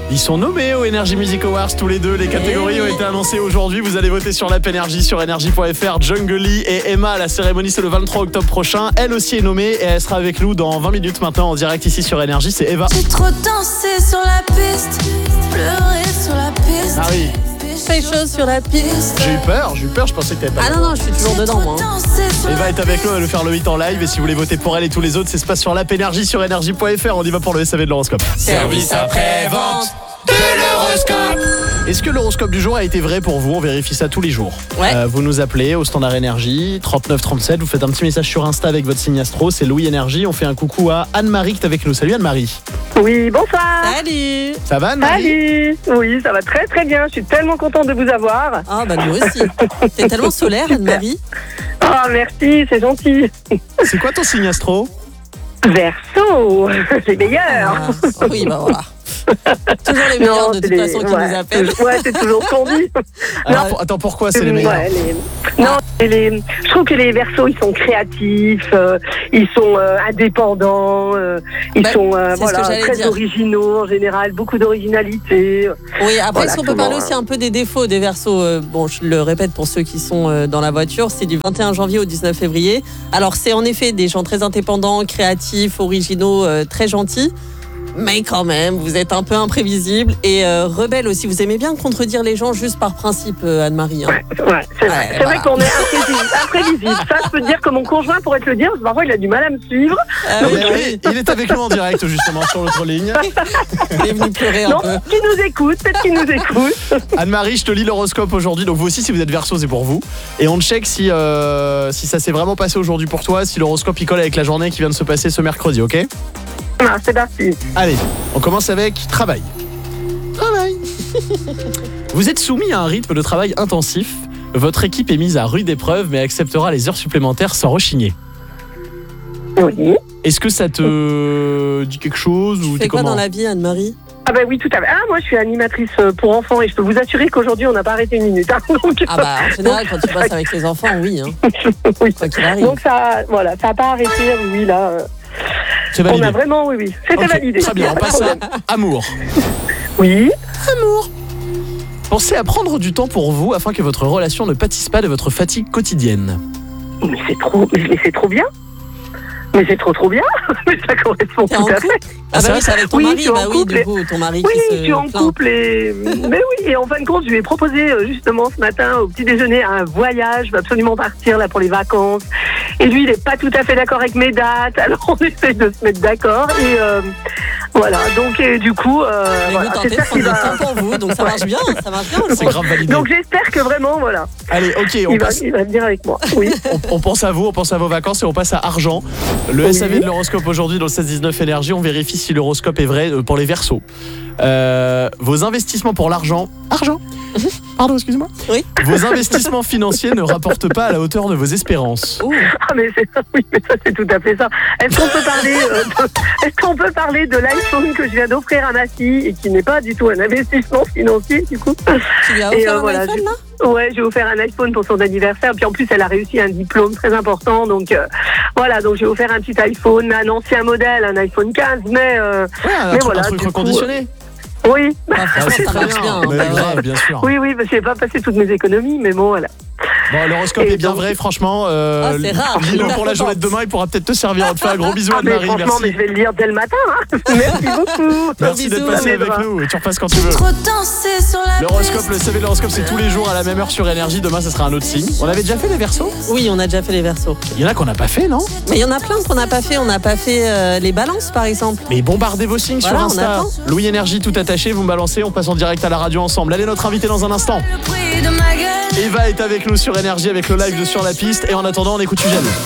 Ils sont nommés au Energy Music Awards tous les deux. Les catégories ont été annoncées aujourd'hui. Vous allez voter sur l'app Energy sur energy.fr. Jungle Lee et Emma, la cérémonie c'est le 23 octobre prochain. Elle aussi est nommée et elle sera avec nous dans 20 minutes maintenant en direct ici sur Energy. C'est Eva. J'ai trop dansé sur la piste, pleuré sur la piste. Ah oui. Fait chose sur la piste. J'ai eu peur, je pensais que t'avais pas. Ah non, je suis toujours dedans moi. Eva est avec nous, elle va faire le 8 en live. Et si vous voulez voter pour elle et tous les autres, c'est se passe sur l'app Energy sur energy.fr. On y va pour le SAV de l'horoscope. Service après-vente de l'horoscope. Est-ce que l'horoscope du jour a été vrai pour vous? On vérifie ça tous les jours. Ouais. Vous nous appelez au standard Énergie 3937. Vous faites un petit message sur Insta avec votre signe astro. C'est Louis Énergie. On fait un coucou à Anne-Marie qui est avec nous. Salut Anne-Marie. Oui, bonsoir. Salut. Ça va Anne-Marie? Salut. Oui, ça va très très bien. Je suis tellement contente de vous avoir. Ah bah nous aussi. T'es tellement solaire Anne-Marie. Ah, merci, c'est gentil. C'est quoi ton signe astro? Verseau, les meilleurs. Ah, oui bah voilà. Toujours les meilleurs de toute façon qui nous appellent. Ouais, c'est toujours ce qu'on dit. Alors, attends, pourquoi c'est les meilleurs? Ouais, je trouve que les Verseaux, ils sont créatifs, ils sont indépendants, ils sont très dire. originaux en général, beaucoup d'originalité. Oui, après, Voilà, si on peut parler aussi un peu des défauts des Verseaux, bon, je le répète pour ceux qui sont dans la voiture, c'est du 21 janvier au 19 février. Alors, c'est en effet des gens très indépendants, créatifs, originaux, très gentils. Mais quand même, vous êtes un peu imprévisible et rebelle aussi. Vous aimez bien contredire les gens juste par principe, Anne-Marie. Hein. Ouais, c'est vrai. C'est vrai qu'on est imprévisible. Ça, je peux te dire que mon conjoint pourrait te le dire, parce que parfois il a du mal à me suivre. Oui, il est avec nous en direct justement sur l'autre ligne. Il est venu pleurer un peu. Qui nous écoute, peut-être qu'il nous écoute. Anne-Marie, je te lis l'horoscope aujourd'hui. Donc vous aussi, si vous êtes Verseau, c'est pour vous. Et on check si ça s'est vraiment passé aujourd'hui pour toi, si l'horoscope il colle avec la journée qui vient de se passer ce mercredi, ok? Ah, c'est parti. Allez, on commence avec travail. Vous êtes soumis à un rythme de travail intensif. Votre équipe est mise à rude épreuve, mais acceptera les heures supplémentaires sans rechigner. Oui. Est-ce que ça te dit quelque chose ou Tu fais quoi dans la vie, Anne-Marie? Ah bah oui, tout à fait. Ah, moi je suis animatrice pour enfants et je peux vous assurer qu'aujourd'hui on n'a pas arrêté une minute. Hein, donc, Ah bah en général quand tu passes avec les enfants, oui. Hein. oui. Quoi qu'il arrive. Donc ça n'a pas arrêté, oui là. C'est validé. On a vraiment, oui. C'était Ok, validé. Très bien, on passe à amour. Oui. Amour. Pensez à prendre du temps pour vous afin que votre relation ne pâtisse pas de votre fatigue quotidienne. Mais c'est trop bien. Mais c'est trop bien. Mais ça correspond T'es tout en à couple? fait. Ah bah oui, c'est avec ton Oui, mari. je suis en Bah oui, couple du et- coup, ton mari Oui, qui se je suis en plaint. couple et... Mais oui, et en fin de compte, je lui ai proposé justement ce matin au petit déjeuner un voyage. Je vais absolument partir là pour les vacances. Et lui, il n'est pas tout à fait d'accord avec mes dates. Alors on essaie de se mettre d'accord. Et voilà, donc et du coup... Mais voilà, vous tentez de j'espère prendre qu'il du va- temps pour vous, donc ça marche bien. Ça marche bien. C'est grave validé. Donc j'espère que vraiment, voilà, Allez, ok, on passe. il va venir avec moi. Oui. On pense à vous, on pense à vos vacances et on passe à argent. Le Oui. SAV de l'horoscope aujourd'hui dans le 16-19 Énergie, on vérifie si l'horoscope est vrai pour les Verseaux. Vos investissements pour l'argent. Argent. Pardon, excuse-moi. Oui. Vos investissements financiers ne rapportent pas à la hauteur de vos espérances. Ouh. Ah mais ça c'est tout à fait ça. Est-ce qu'on peut parler de l'iPhone que je viens d'offrir à ma fille et qui n'est pas du tout un investissement financier du coup. Tu lui as Et, offert un voilà, iPhone là? Ouais, j'ai offert un iPhone pour son anniversaire. Puis en plus, elle a réussi un diplôme très important. Donc voilà, donc j'ai offert un petit iPhone, un ancien modèle, un iPhone 15. Mais Ouais, mais un truc du coup, reconditionné. oui, Ah, franchement, ça marche bien. Mais Bah ouais. grave, bien sûr. oui, parce que j'ai pas passé toutes mes économies, mais bon, voilà. Bon, l'horoscope Et est bien donc- vrai, franchement. c'est rare. Lis-le pour la journée de demain, il pourra peut-être te servir. On te fait un gros bisou, Ah, mais Anne-Marie. franchement, mais Merci. je vais le lire dès le matin. Hein. Merci beaucoup. Merci d'être bisous, passé Anne-Marie. avec nous. Et tu repasses quand tu veux. Trop dansé sur la L'horoscope, piste. le SAV de l'horoscope, c'est tous les jours à la même heure sur Énergie. Demain, ça sera un autre signe. On avait déjà fait les Verseaux? Oui, on a déjà fait les Verseaux. Il y en a qu'on n'a pas fait, non? Mais il y en a plein qu'on n'a pas fait. On n'a pas fait les balances, par exemple. Mais bombardez vos signes Voilà, sur on Insta. attend. Louis Énergie, tout attaché, vous me balancez, on passe en direct à la radio ensemble. Allez, notre invité dans un instant. Le bruit de ma gueule. Eva est avec nous sur Énergie avec le live de Sur la piste. Et en attendant, on écoute Suzanne.